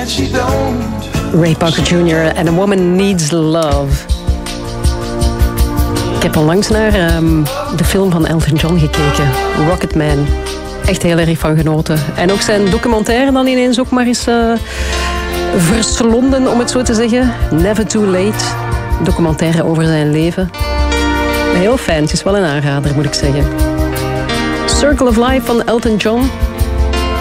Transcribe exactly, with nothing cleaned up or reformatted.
that she don't. Ray Parker junior and A Woman Needs Love. Ik heb onlangs naar um, de film van Elton John gekeken. Rocketman. Echt heel erg van genoten. En ook zijn documentaire dan ineens ook maar eens uh, verslonden, om het zo te zeggen. Never Too Late. Documentaire over zijn leven. Heel fijn. Het is wel een aanrader, moet ik zeggen. Circle of Life van Elton John.